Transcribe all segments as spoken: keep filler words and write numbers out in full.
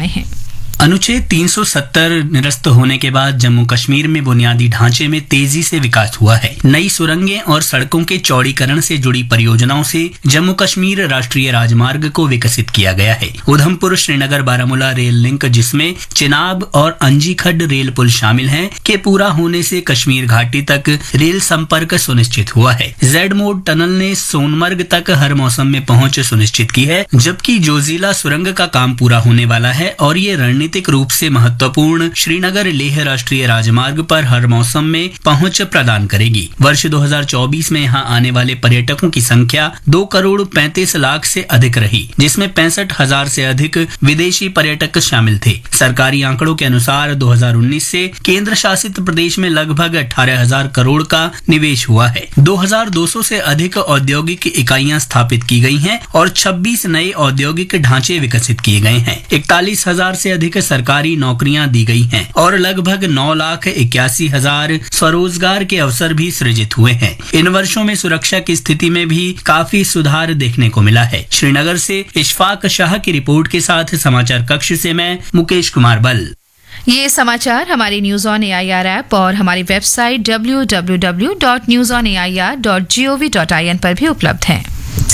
आए हैं। अनुच्छेद तीन सौ सत्तर निरस्त होने के बाद जम्मू कश्मीर में बुनियादी ढांचे में तेजी से विकास हुआ है। नई सुरंगें और सड़कों के चौड़ीकरण से जुड़ी परियोजनाओं से जम्मू कश्मीर राष्ट्रीय राजमार्ग को विकसित किया गया है। उधमपुर श्रीनगर बारामूला रेल लिंक, जिसमें चिनाब और अंजीखड रेल पुल शामिल हैं, के पूरा होने से कश्मीर घाटी तक रेल संपर्क सुनिश्चित हुआ है। जेड मोड टनल ने सोनमर्ग तक हर मौसम में पहुंच सुनिश्चित की है, जबकि जोजिला सुरंग का काम पूरा होने वाला है और ये रणनीतिक रूप से महत्वपूर्ण श्रीनगर लेह राष्ट्रीय राजमार्ग पर हर मौसम में पहुंच प्रदान करेगी। वर्ष दो हज़ार चौबीस में यहां आने वाले पर्यटकों की संख्या दो करोड़ पैंतीस लाख से अधिक रही, जिसमें पैंसठ हजार से अधिक विदेशी पर्यटक शामिल थे। सरकारी आंकड़ों के अनुसार दो हज़ार उन्नीस से केंद्र शासित प्रदेश में लगभग अठारह हजार करोड़ का निवेश हुआ है। दो हज़ार दो सौ से अधिक औद्योगिक इकाइयां स्थापित की गई हैं और छब्बीस नए औद्योगिक ढांचे विकसित किए गए हैं। इकतालीस हजार से अधिक सरकारी नौकरियां दी गई हैं और लगभग नौ लाख इक्यासी हजार स्वरोजगार के अवसर भी सृजित हुए हैं। इन वर्षों में सुरक्षा की स्थिति में भी काफी सुधार देखने को मिला है। श्रीनगर से इशफाक शाह की रिपोर्ट के साथ समाचार कक्ष से मैं मुकेश कुमार बल। ये समाचार हमारी न्यूज ऑन एआईआर ऐप और हमारी website W W W dot news on A I R dot G O V dot I N पर भी उपलब्ध हैं।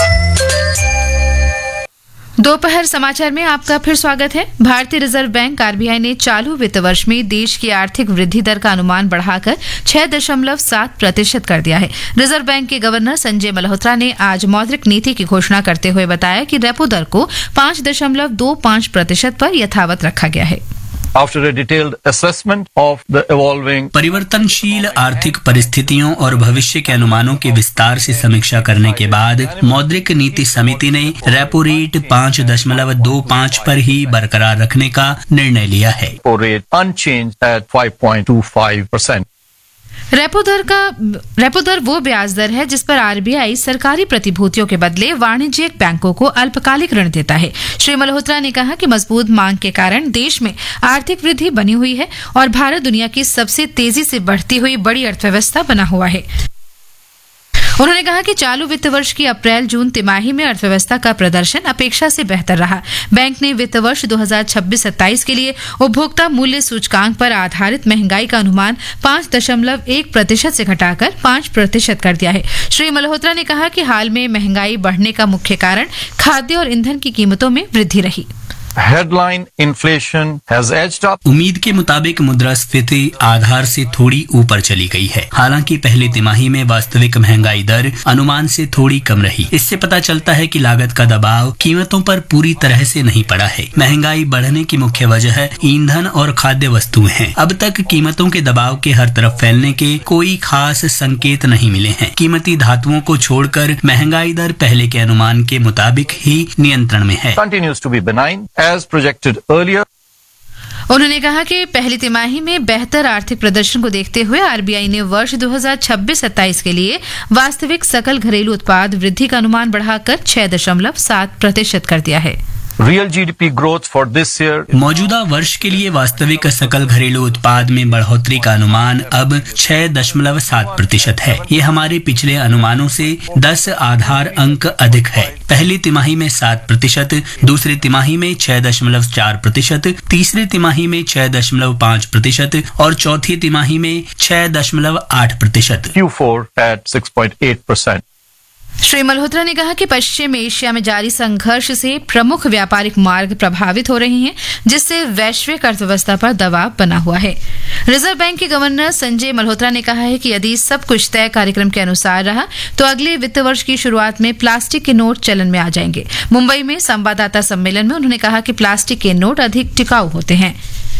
दोपहर समाचार में आपका फिर स्वागत है। भारतीय रिजर्व बैंक आरबीआई ने चालू वित्त वर्ष में देश की आर्थिक वृद्धि दर का अनुमान बढ़ाकर छह दशमलव सात प्रतिशत कर दिया है। रिजर्व बैंक के गवर्नर संजय मल्होत्रा ने आज मौद्रिक नीति की घोषणा करते हुए बताया कि रेपो दर को पांच दशमलव दो पांच प्रतिशत पर यथावत रखा गया है। After a detailed assessment of the evolving परिवर्तनशील आर्थिक परिस्थितियों और भविष्य के अनुमानों की विस्तार से समीक्षा करने के बाद मौद्रिक नीति समिति ने रेपो रेट पाँच दशमलव दो पाँच पर ही बरकरार रखने का निर्णय लिया है। rate unchanged at five point two five percent. Repo दर का रेपो दर वो ब्याज दर है जिस पर आरबीआई सरकारी प्रतिभूतियों के बदले वाणिज्यिक बैंकों को अल्पकालिक ऋण देता है। श्री मल्होत्रा ने कहा कि मजबूत मांग के कारण देश में आर्थिक वृद्धि बनी हुई है और भारत दुनिया की सबसे तेजी से बढ़ती हुई बड़ी अर्थव्यवस्था बना हुआ है। उन्होंने कहा कि चालू वित्त वर्ष की अप्रैल जून तिमाही में अर्थव्यवस्था का प्रदर्शन अपेक्षा से बेहतर रहा। बैंक ने वित्त वर्ष दो हज़ार छब्बीस सत्ताईस के लिए उपभोक्ता मूल्य सूचकांक पर आधारित महंगाई का अनुमान पांच दशमलव एक प्रतिशत से घटाकर पांच प्रतिशत कर दिया है। श्री मल्होत्रा ने कहा कि हाल में महंगाई बढ़ने का मुख्य कारण खाद्य और ईंधन की कीमतों में वृद्धि रही। Headline inflation has edged up. उम्मीद के मुताबिक मुद्रास्फीति आधार से थोड़ी ऊपर चली गई है। हालांकि पहली तिमाही में वास्तविक महंगाई दर अनुमान से थोड़ी कम रही। इससे पता चलता है कि लागत का दबाव कीमतों पर पूरी तरह से नहीं पड़ा है। महंगाई बढ़ने की मुख्य वजह ईंधन और खाद्य वस्तुएं हैं। अब तक कीमतों के दबाव के हर तरफ फैलने के कोई खास संकेत नहीं मिले हैं। कीमती धातुओं को छोड़कर महंगाई दर पहले के अनुमान के मुताबिक ही नियंत्रण में है। Continues to be benign. As projected earlier. उन्होंने कहा कि पहली तिमाही में बेहतर आर्थिक प्रदर्शन को देखते हुए आरबीआई ने वर्ष दो हज़ार छब्बीस सत्ताईस के लिए वास्तविक सकल घरेलू उत्पाद वृद्धि का अनुमान बढ़ाकर छह दशमलव सात प्रतिशत कर दिया है। Real G D P growth for this year. मौजूदा वर्ष के लिए वास्तविक सकल घरेलू उत्पाद में बढ़ोतरी का अनुमान अब छह दशमलव सात प्रतिशत है। ये हमारे पिछले अनुमानों से दस आधार अंक अधिक है। पहली तिमाही में सात प्रतिशत, दूसरी तिमाही में छह दशमलव चार प्रतिशत, तीसरी तिमाही में छह दशमलव पाँच प्रतिशत और चौथी तिमाही में छह दशमलव आठ प्रतिशत। Q four at six point eight percent. Shri Malhotra ने कहा कि पश्चिम एशिया में जारी संघर्ष से प्रमुख व्यापारिक मार्ग प्रभावित हो रहे हैं, जिससे वैश्विक अर्थव्यवस्था पर दबाव बना हुआ है। रिजर्व बैंक के गवर्नर संजय मल्होत्रा ने कहा है कि यदि सब कुछ तय कार्यक्रम के अनुसार रहा तो अगले वित्त वर्ष की शुरुआत में प्लास्टिक के नोट चलन में आ जाएंगे। मुंबई में संवाददाता सम्मेलन में उन्होंने कहा कि प्लास्टिक के नोट अधिक टिकाऊ होते हैं।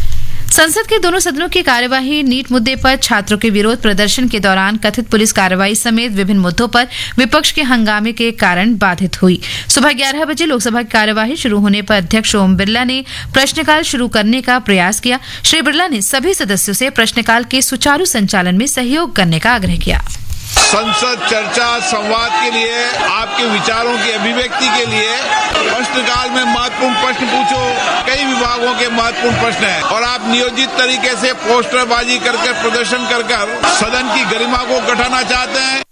संसद के दोनों सदनों की कार्यवाही नीट मुद्दे पर छात्रों के विरोध प्रदर्शन के दौरान कथित पुलिस कार्रवाई समेत विभिन्न मुद्दों पर विपक्ष के हंगामे के कारण बाधित हुई। सुबह ग्यारह बजे लोकसभा की कार्यवाही शुरू होने पर अध्यक्ष ओम बिरला ने प्रश्नकाल शुरू करने का प्रयास किया। श्री बिरला ने सभी सदस्यों से प्रश्नकाल के सुचारू संचालन में सहयोग करने का आग्रह किया। संसद चर्चा संवाद के लिए, आपके विचारों की अभिव्यक्ति के लिए प्रश्नकाल में महत्वपूर्ण प्रश्न पूछो। कई विभागों के महत्वपूर्ण प्रश्न हैं और आप नियोजित तरीके से पोस्टरबाजी करके प्रदर्शन कर कर सदन की गरिमा को घटाना चाहते हैं।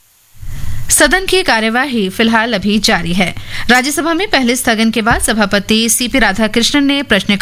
सदन की कार्यवाही फिलहाल अभी जारी है। राज्यसभा में पहले स्थगन के बाद सभापति सीपी राधाकृष्णन ने प्रश्न